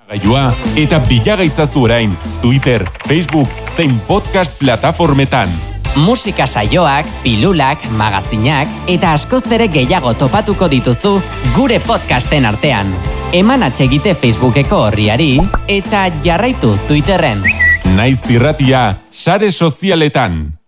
Gailua eta bilagaitzazu orain Twitter, Facebook zein podcast plataformetan. Musika saioak, pilulak, magazinak eta askoz ere gehiago topatuko dituzu gure podcasten artean. Eman atsegite Facebookeko orriari eta jarraitu Twitterren. Naiz irratia sare sozialetan.